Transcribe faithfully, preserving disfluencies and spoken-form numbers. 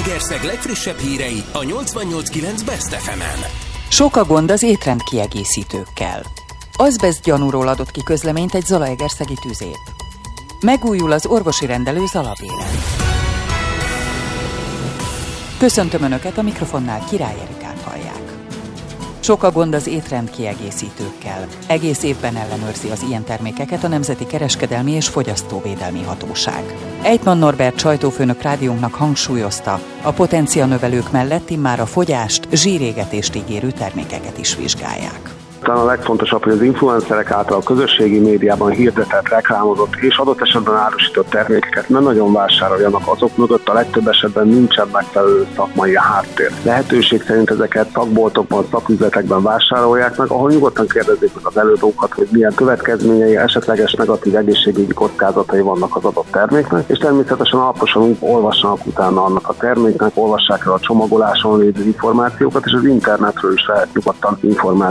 Zalaegerszeg legfrissebb hírei a nyolcvannyolc kilenc Best ef emen. Sok a gond az étrend kiegészítőkkel. Azbeszt gyanúról adott ki közleményt egy zalaegerszegi tüzép. Megújul az orvosi rendelő Zalabéren. Köszöntöm Önöket, a mikrofonnál Király Erikát hallják. Sok a gond az étrend kiegészítőkkel. Egész évben ellenőrzi az ilyen termékeket a Nemzeti Kereskedelmi és Fogyasztóvédelmi Hatóság. Ejtman Norbert sajtófőnök rádiónknak hangsúlyozta, a potencianövelők mellett immár a fogyást, zsírégetést ígérő termékeket is vizsgálják. Talán a legfontosabb, hogy az influencerek által a közösségi médiában hirdetett, reklámozott és adott esetben árusított termékeket nem nagyon vásároljanak, azok mögött a legtöbb esetben nincsen megfelelő szakmai háttér. Lehetőség szerint ezeket szakboltokban, szaküzletekben vásárolják meg, ahol nyugodtan kérdezzék meg az előadókat, hogy milyen következményei, esetleges negatív egészségügyi kockázatai vannak az adott terméknek, és természetesen alaposan olvassanak utána annak a terméknek, olvassák el a csomagoláson lévő információkat, és az internetről is lehet nyugodtan információt